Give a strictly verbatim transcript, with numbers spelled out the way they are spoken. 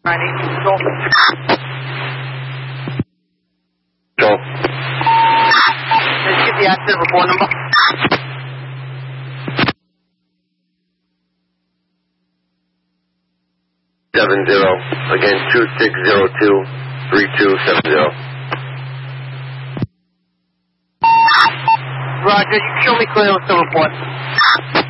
nine eight control. Control. Let's get the accident report number. Seven zero. Again, two six zero two three two seven zero. Roger, you can show me clear with the report.